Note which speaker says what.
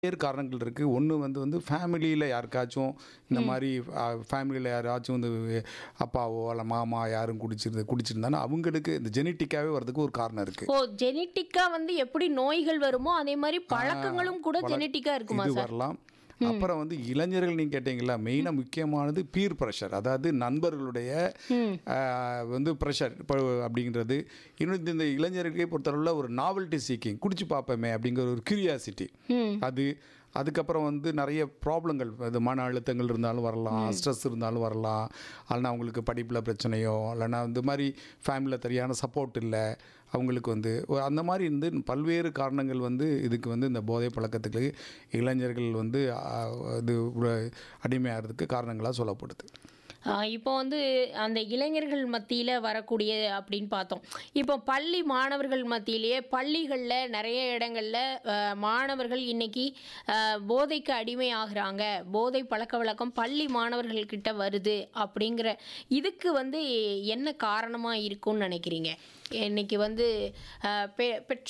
Speaker 1: வேறு காரணங்கள் இருக்கு. ஒண்ணு வந்து ஃபேமிலியில யாருக்காச்சும் இந்த
Speaker 2: ம்.
Speaker 1: மாரி ஃபேமிலியில யாராச்சும் அப்பாவோ அல்ல மாமா யாரும் குடிச்சிருந்தாங்கன்னா, அவங்களுக்கு இந்த ஜெனடிக்காவே வரதுக்கு ஒரு காரணம் இருக்கு.
Speaker 2: ஓ! ஜெனடிக்கா வந்து எப்படி நோய்கள் வருமோ, அதே மாரி
Speaker 1: ஆ
Speaker 2: பழக்கங்களும் கூட
Speaker 1: பல
Speaker 2: ஜெனடிக்கா இருக்குமா
Speaker 1: இது
Speaker 2: சார்?
Speaker 1: வரலாம்.
Speaker 2: ம்.
Speaker 1: அப்புறம் இளைஞர்கள் நீங்க கேட்டீங்கல்ல,
Speaker 2: ம்.
Speaker 1: மெயினா முக்கியமானது பீர் பிரஷர். அதாவது நண்பர்களுடைய
Speaker 2: ம்.
Speaker 1: பிரஷர் இப்போ அப்படிங்கிறது. இன்னும் இந்த இளைஞர்களே பொறுத்தளவுல ஒரு நாவல்டி சீக்கிங் குடிச்சு பார்ப்போமே அப்படிங்கிற ஒரு கியூரியாசிட்டி.
Speaker 2: ம்.
Speaker 1: அது அதுக்கப்புறம் நெறைய ப்ராப்ளங்கள் மன அழுத்தங்கள் இருந்தாலும் வரலாம்,
Speaker 2: ம்.
Speaker 1: ஸ்ட்ரெஸ் இருந்தாலும் வரலாம். இல்லைனா அவங்களுக்கு படிப்பில் பிரச்சனையோ, இல்லைனா இந்த மாதிரி ஃபேமிலியில் சரியான சப்போர்ட் இல்லை அவங்களுக்கு அந்த மாதிரி பல்வேறு காரணங்கள் இதுக்கு இந்த போதை பழக்கத்துக்கு இளைஞர்கள் இது அடிமையாகிறதுக்கு காரணங்களாக சொல்லப்படுது.
Speaker 2: இப்போ வந்து அந்த இளைஞர்கள் மத்தியில வரக்கூடிய அப்படின்னு பார்த்தோம். இப்போ பள்ளி மாணவர்கள் மத்தியிலேயே பள்ளிகள்ல நெறைய இடங்கள்ல மாணவர்கள் இன்னைக்கு போதைக்கு அடிமை ஆகுறாங்க. போதை பழக்கவழக்கம் பள்ளி மாணவர்கள் கிட்ட வருது அப்படிங்கிற இதுக்கு என்ன காரணமா இருக்கும்னு நினைக்கிறீங்க? இன்னைக்கு